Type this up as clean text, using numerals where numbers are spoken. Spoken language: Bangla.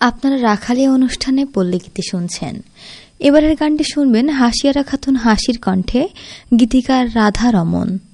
আপনারা রাখালিয়া অনুষ্ঠানে পল্লী গীতি শুনছেন। এবারের গানটি শুনবেন হাসিয়ারা খাতুন হাসির কণ্ঠে, গীতিকার রাধা রমন।